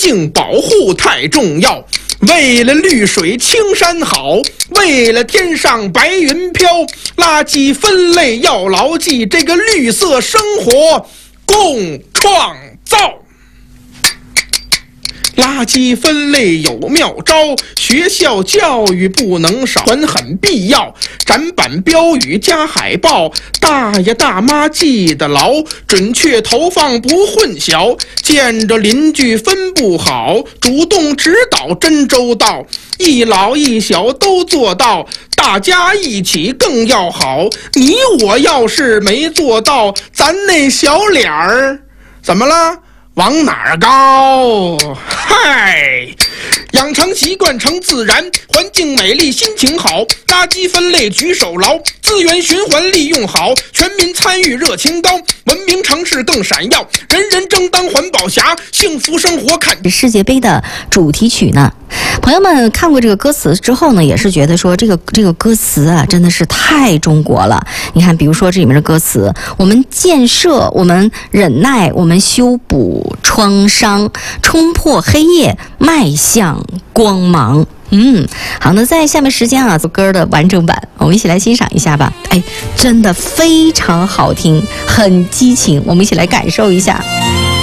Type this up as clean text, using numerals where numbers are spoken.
境保护太重要。为了绿水青山好，为了天上白云飘，垃圾分类要牢记，这个绿色生活共创造。垃圾分类有妙招，学校教育不能少，很必要。展板标语加海报，大爷大妈记得牢，准确投放不混淆。见着邻居分不好，主动指导真周到。一老一小都做到，大家一起更要好。你我要是没做到，咱那小脸儿怎么了？往哪儿高？嗨，养成习惯成自然，环境美丽心情好，垃圾分类举手牢，资源循环利用好，全民参与热情高，文明城市更闪耀，人人争当环保侠，幸福生活看。 世界杯的主题曲呢，朋友们看过这个歌词之后呢，也是觉得说这个歌词啊，真的是太中国了。你看，比如说这里面的歌词，我们建设，我们忍耐，我们修补创伤，冲破黑夜，迈向光芒。好，那在下面时间啊，歌的完整版，我们一起来欣赏一下吧。哎，真的非常好听，很激情，我们一起来感受一下。